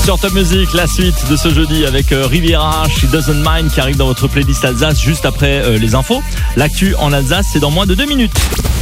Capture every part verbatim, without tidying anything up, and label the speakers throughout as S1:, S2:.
S1: Sur Top Music, la suite de ce jeudi avec euh, Riviera, She Doesn't Mind qui arrive dans votre playlist Alsace juste après euh, les infos. L'actu en Alsace, c'est dans moins de deux minutes.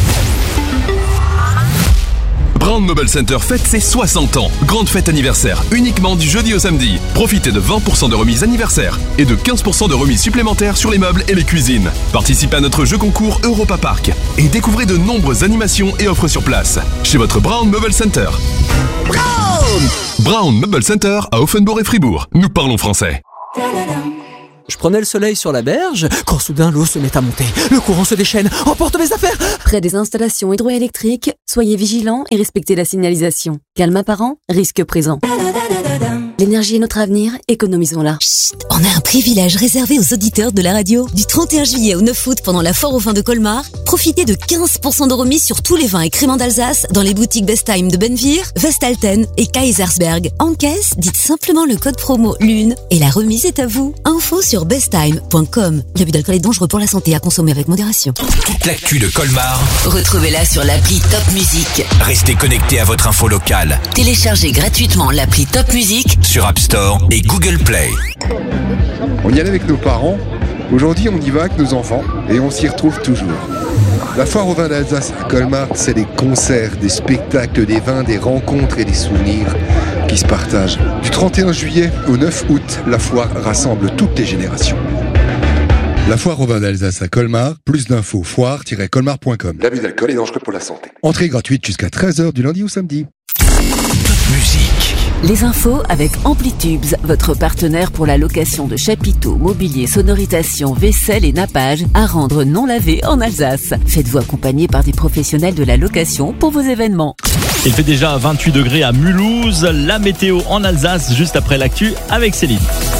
S2: Brown Mobile Center fête ses soixante ans. Grande fête anniversaire, uniquement du jeudi au samedi. Profitez de vingt pour cent de remise anniversaire et de quinze pour cent de remise supplémentaire sur les meubles et les cuisines. Participez à notre jeu concours Europa Park et découvrez de nombreuses animations et offres sur place. Chez votre Brown Mobile Center. Brown Brown Mobile Center à Offenbourg et Fribourg. Nous parlons français.
S3: Je prenais le soleil sur la berge, quand soudain l'eau se met à monter. Le courant se déchaîne, emporte mes affaires.
S4: Près des installations hydroélectriques, soyez vigilants et respectez la signalisation. Calme apparent, risque présent. L'énergie est notre avenir, économisons-la.
S5: Chut, on a un privilège réservé aux auditeurs de la radio. Du trente et un juillet au neuf août, pendant la foire aux vins de Colmar, profitez de quinze pour cent de remise sur tous les vins et créments d'Alsace dans les boutiques Bestheim de Benvir, Westalten et Kaisersberg. En caisse, dites simplement le code promo LUNE et la remise est à vous. Info sur bestheim point com. L'abus d'alcool est dangereux pour la santé, à consommer avec modération.
S6: Toute l'actu de Colmar,
S5: Retrouvez-la sur l'appli Top Music.
S6: restez connectés à votre info locale
S5: Téléchargez gratuitement l'appli Top Music
S6: sur App Store et Google Play.
S7: On y allait avec nos parents, aujourd'hui on y va avec nos enfants et on s'y retrouve toujours. La foire aux vins d'Alsace à Colmar, c'est des concerts, des spectacles, des vins, des rencontres et des souvenirs qui se partagent. Du trente et un juillet au neuf août, la foire rassemble toutes les générations. La foire aux vins d'Alsace à Colmar, plus d'infos foire tiret colmar point com. L'abus d'alcool est dangereux pour la santé. Entrée gratuite jusqu'à treize heures du lundi au samedi.
S6: Top musique.
S8: Les infos avec Amplitubes, votre partenaire pour la location de chapiteaux, mobilier, sonorisation, vaisselle et nappage à rendre non lavé en Alsace. Faites-vous accompagner par des professionnels de la location pour vos événements.
S1: Il fait déjà vingt-huit degrés à Mulhouse. La météo en Alsace juste après l'actu avec Céline.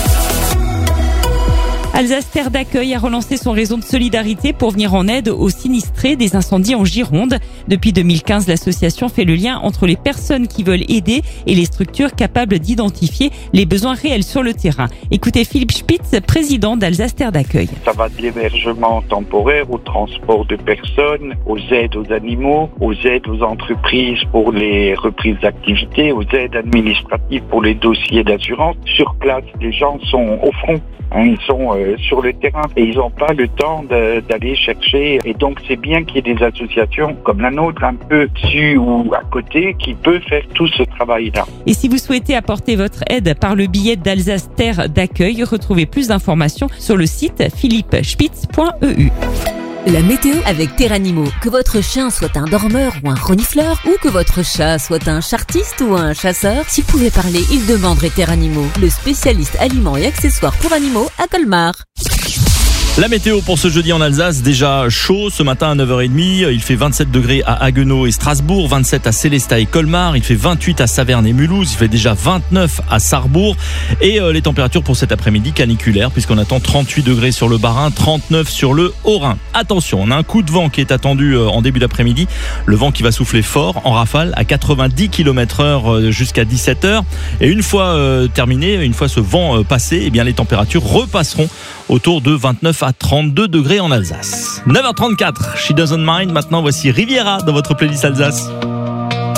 S9: Alsace Terre d'Accueil a relancé son réseau de solidarité pour venir en aide aux sinistrés des incendies en Gironde. Depuis deux mille quinze, l'association fait le lien entre les personnes qui veulent aider et les structures capables d'identifier les besoins réels sur le terrain. Écoutez Philippe Spitz, président d'Alsace Terre d'Accueil.
S10: Ça va de l'hébergement temporaire au transport de personnes, aux aides aux animaux, aux aides aux entreprises pour les reprises d'activité, aux aides administratives pour les dossiers d'assurance. Sur place, les gens sont au front. Ils sont euh, sur le terrain et ils n'ont pas le temps de, d'aller chercher. Et donc, c'est bien qu'il y ait des associations comme la nôtre, un peu dessus ou à côté, qui peuvent faire tout ce travail-là.
S9: Et si vous souhaitez apporter votre aide par le billet d'Alsace Terre d'Accueil, retrouvez plus d'informations sur le site philippe spitz point e u.
S5: La météo avec Terranimo. Que votre chien soit un dormeur ou un renifleur, ou que votre chat soit un chartiste ou un chasseur, s'il pouvait parler, il demanderait Terranimo, le spécialiste aliments et accessoires pour animaux à Colmar.
S1: La météo pour ce jeudi en Alsace, déjà chaud ce matin à neuf heures trente, il fait vingt-sept degrés à Haguenau et Strasbourg, vingt-sept à Sélestat et Colmar, il fait vingt-huit à Saverne et Mulhouse, il fait déjà vingt-neuf à Sarrebourg et euh, les températures pour cet après-midi caniculaires puisqu'on attend trente-huit degrés sur le Bas-Rhin, trente-neuf sur le Haut-Rhin. Attention, on a un coup de vent qui est attendu euh, en début d'après-midi, le vent qui va souffler fort en rafale à quatre-vingt-dix kilomètres heure euh, jusqu'à dix-sept heures et une fois euh, terminé, une fois ce vent euh, passé, eh bien les températures repasseront autour de vingt-neuf à trente-deux degrés en Alsace. neuf heures trente-quatre, She Doesn't Mind. Maintenant, voici Riviera dans votre playlist Alsace.